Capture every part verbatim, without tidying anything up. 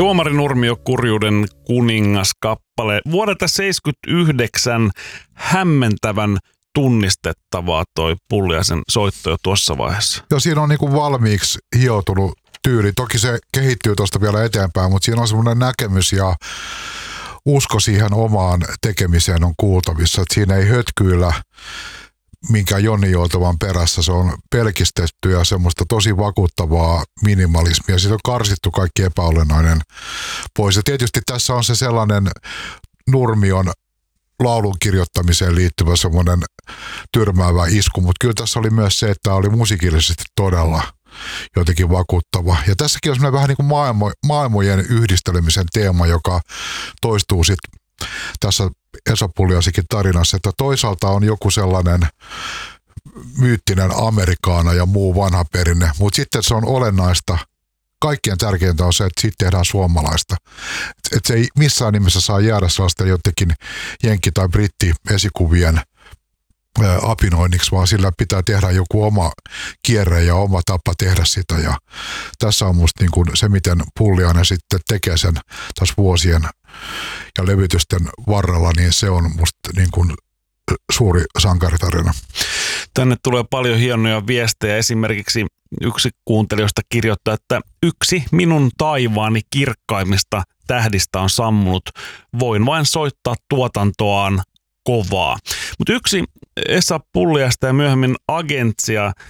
Tuomari Nurmio, Kurjuuden kuningas kappale. Vuodelta seitsemänkymmentäyhdeksän hämmentävän tunnistettavaa toi Pulliaisen soitto jo tuossa vaiheessa. Joo, siinä on niin kuin valmiiksi hioutunut tyyli. Toki se kehittyy tuosta vielä eteenpäin, mutta siinä on semmoinen näkemys ja usko siihen omaan tekemiseen on kuultavissa. Että siinä ei hötkyillä minkään Jonni Joutavan perässä. Se on pelkistetty ja semmoista tosi vakuuttavaa minimalismia. Siitä on karsittu kaikki epäolennainen pois. Ja tietysti tässä on se sellainen Nurmion laulun kirjoittamiseen liittyvä semmoinen tyrmäävä isku, mutta kyllä tässä oli myös se, että tämä oli musiikillisesti todella jotenkin vakuuttava. Ja tässäkin on semmoinen vähän niin kuin maailmo, maailmojen yhdistelemisen teema, joka toistuu sitten tässä Esa Pulliaisenkin tarinassa, että toisaalta on joku sellainen myyttinen Amerikaana ja muu vanha perinne, mutta sitten se on olennaista. Kaikkien tärkeintä on se, että siitä tehdään suomalaista. Että se ei missään nimessä saa jäädä sellaisten jotenkin jenkki- tai britti-esikuvien apinoinniksi, vaan sillä pitää tehdä joku oma kierre ja oma tapa tehdä sitä. Ja tässä on musta niin kuin se, miten Pulliainen sitten tekee sen tässä vuosien ja levytysten varrella, niin se on musta niin kuin suuri sankaritarina. Tänne tulee paljon hienoja viestejä. Esimerkiksi yksi kuuntelijoista kirjoittaa, että yksi minun taivaani kirkkaimmista tähdistä on sammunut. Voin vain soittaa tuotantoaan kovaa. Mutta yksi Esa Pulliaista ja myöhemmin Agentsia, äh,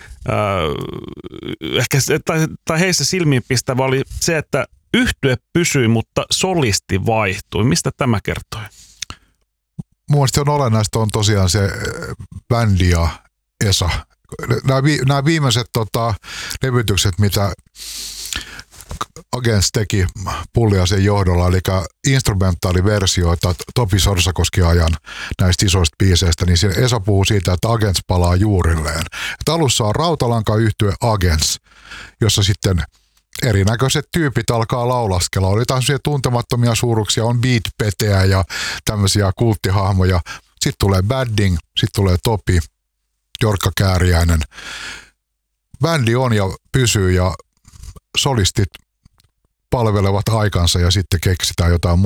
ehkä, tai, tai heissä silmiinpistävä oli se, että yhtye pysyi, mutta solisti vaihtui. Mistä tämä kertoi? Mun mielestä on olennaista on tosiaan se bändi ja Esa. Nämä, vi, nämä viimeiset tota, levytykset, mitä Agents teki Pulliaisen johdolla, eli instrumentaaliversioita Topi Sorsakoski ajan näistä isoista biiseistä, niin Esa puhuu siitä, että Agents palaa juurilleen. Että alussa on rautalankayhtye Agents, jossa sitten erinäköiset tyypit alkaa laulaskella. Oli tämmöisiä tuntemattomia suuruksia, on beat-peteä ja tämmöisiä kulttihahmoja. Sitten tulee Badding, sitten tulee Topi, Jorkka Kääriäinen. Bändi on ja pysyy ja solistit palvelevat aikansa ja sitten keksitään jotain